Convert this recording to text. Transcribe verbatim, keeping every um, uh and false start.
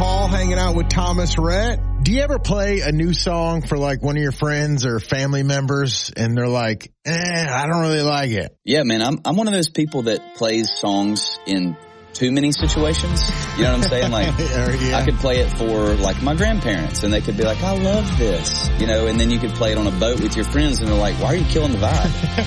Paul hanging out with Thomas Rhett. Do you ever play a new song for like one of your friends or family members and they're like, eh, I don't really like it? Yeah, man, I'm I'm one of those people that plays songs in too many situations. You know what I'm saying? Like, yeah. I could play it for like my grandparents and they could be like, I love this, you know, and then you could play it on a boat with your friends and they're like, why are you killing the vibe?